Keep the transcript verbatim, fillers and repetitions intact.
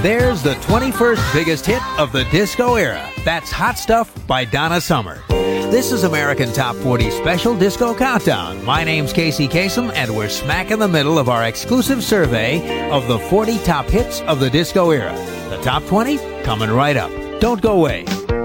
There's the twenty-first biggest hit of the disco era. That's Hot Stuff by Donna Summer. This is American Top forty Special Disco Countdown. My name's Casey Kasem, and we're smack in the middle of our exclusive survey of the forty top hits of the disco era. The top twenty coming right up. Don't go away.